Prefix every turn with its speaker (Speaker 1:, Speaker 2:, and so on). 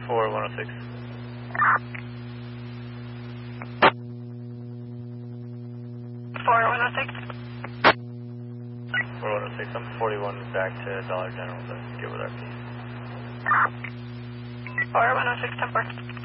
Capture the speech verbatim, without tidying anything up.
Speaker 1: four one oh six.
Speaker 2: four one oh six.
Speaker 1: four one oh six, I'm forty-one back to Dollar General to get with our piece.
Speaker 2: four one oh six, ten four.